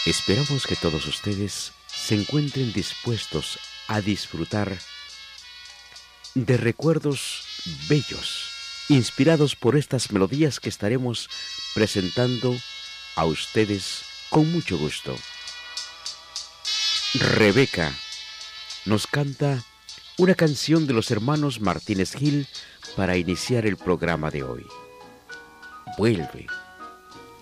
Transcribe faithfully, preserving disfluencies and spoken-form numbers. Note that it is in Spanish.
Esperamos que todos ustedes se encuentren dispuestos a disfrutar de recuerdos bellos, inspirados por estas melodías que estaremos presentando a ustedes con mucho gusto. Rebeca nos canta una canción de los hermanos Martínez Gil para iniciar el programa de hoy. Vuelve.